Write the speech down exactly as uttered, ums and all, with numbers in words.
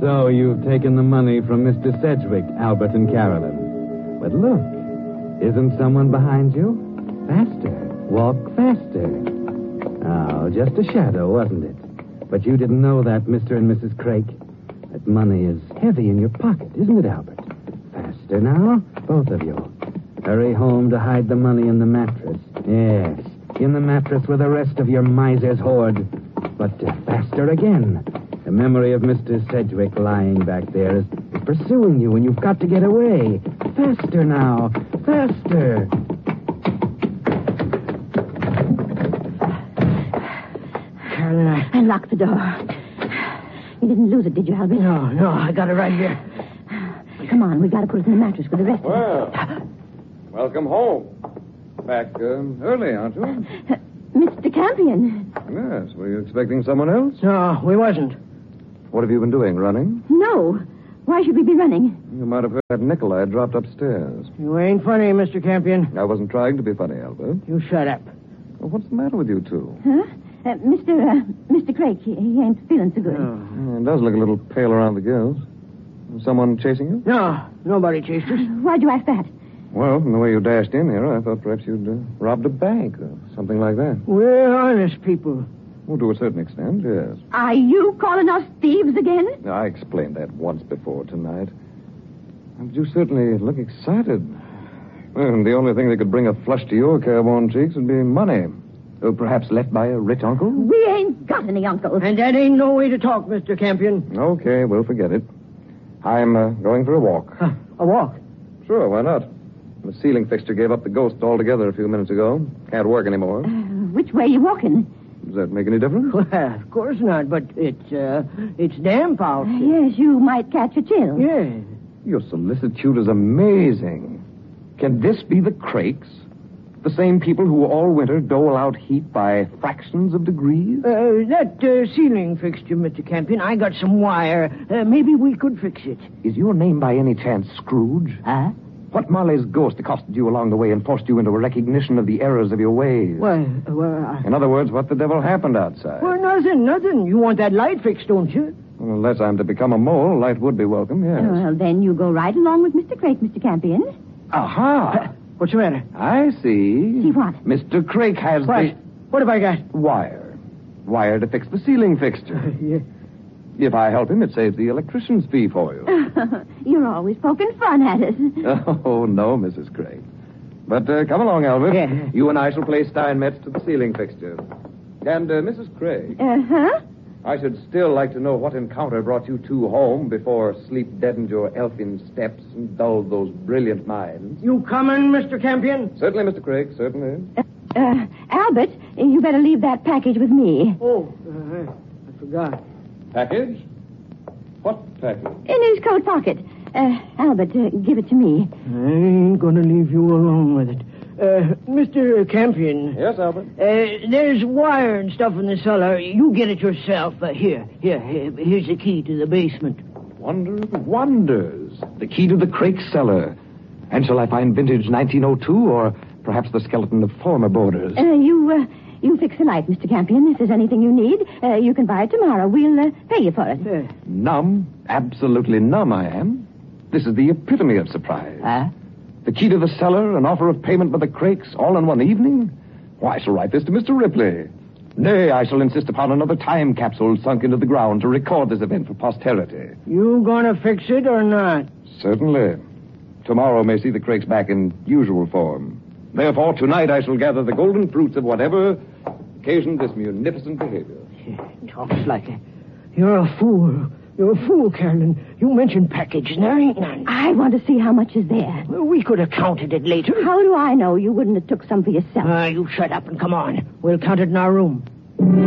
So you've taken the money from Mister Sedgwick, Albert and Carolyn. But look, isn't someone behind you? Faster. Walk faster. Oh, just a shadow, wasn't it? But you didn't know that, Mister and Missus Craik. That money is heavy in your pocket, isn't it, Albert? Faster now, both of you. Hurry home to hide the money in the mattress. Yes, in the mattress with the rest of your miser's hoard. But uh, faster again. The memory of Mister Sedgwick lying back there is, is pursuing you, and you've got to get away. Faster now. Faster. Carolyn, I... I locked the door. You didn't lose it, did you, Albert? No, no, I got it right here. Come on, we've got to put it in the mattress with the rest Well, of it. welcome home. Back um, early, aren't you? Uh, Mister Campion. Yes. Were you expecting someone else? No, we wasn't. What have you been doing, running? No. Why should we be running? You might have heard that nickel I dropped upstairs. You ain't funny, Mister Campion. I wasn't trying to be funny, Albert. You shut up. Well, what's the matter with you two? Huh? Uh, Mister Uh, Mister Craik, he, he ain't feeling so good. No. It does look a little pale around the gills. Someone chasing you? No, nobody chased us. Why'd you ask that? Well, from the way you dashed in here, I thought perhaps you'd uh, robbed a bank or something like that. We're honest people. Well, to a certain extent, yes. Are you calling us thieves again? I explained that once before tonight. And you certainly look excited. Well, the only thing that could bring a flush to your careworn cheeks would be money. Or perhaps left by a rich uncle? We ain't got any uncles. And that ain't no way to talk, Mister Campion. Okay, we'll forget it. I'm uh, going for a walk. Huh, a walk? Sure, why not? The ceiling fixture gave up the ghost altogether a few minutes ago. Can't work anymore. Uh, which way you walking? Does that make any difference? Well, of course not, but it's, uh, it's damp out. Uh, yes, you might catch a chill. Yeah. Your solicitude is amazing. Can this be the Craiks? The same people who all winter dole out heat by fractions of degrees? Uh, that uh, ceiling fixture, Mister Campion, I got some wire. Uh, maybe we could fix it. Is your name by any chance Scrooge? Huh? What Marley's ghost accosted you along the way and forced you into a recognition of the errors of your ways? Well, well, I... In other words, what the devil happened outside? Well, nothing, nothing. You want that light fixed, don't you? Well, unless I'm to become a mole, light would be welcome, yes. Well, then you go right along with Mister Craik, Mister Campion. Aha! What's the matter? I see. See what? Mister Craik has What? the... What have I got? Wire. Wire to fix the ceiling fixture. Yeah. If I help him, it saves the electrician's fee for you. You're always poking fun at us. Oh, no, Missus Craik. But uh, come along, Albert. Yeah. You and I shall play Steinmetz to the ceiling fixture. And, uh, Missus Craik, Uh-huh. I should still like to know what encounter brought you two home before sleep deadened your elfin steps and dulled those brilliant minds. You coming, Mister Campion? Certainly, Mister Craik, certainly. Uh, uh, Albert, you better leave that package with me. Oh, uh, I forgot. Package? What package? In his coat pocket. Uh, Albert, uh, give it to me. I ain't gonna leave you alone with it. Uh, Mister Campion. Yes, Albert? Uh, there's wire and stuff in the cellar. You get it yourself. Uh, here, here, here. Here's the key to the basement. Wonder of wonders. The key to the Craik cellar. And shall I find vintage nineteen oh two or perhaps the skeleton of former boarders? Uh, you, uh, you fix the light, Mister Campion. If there's anything you need, uh, you can buy it tomorrow. We'll uh, pay you for it. Uh, Numb. Absolutely numb I am. This is the epitome of surprise. huh? The key to the cellar, an offer of payment by the Craiks, all in one evening? Why, I shall write this to Mister Ripley. Nay, I shall insist upon another time capsule sunk into the ground to record this event for posterity. You gonna fix it or not? Certainly. Tomorrow may see the Craiks back in usual form. Therefore, tonight I shall gather the golden fruits of whatever occasioned this munificent behavior. Talks like a... You're a fool. You're a fool, Carolyn. You mentioned package, and there ain't none. I want to see how much is there. Well, we could have counted it later. How do I know you wouldn't have took some for yourself? Ah, you shut up and come on. We'll count it in our room.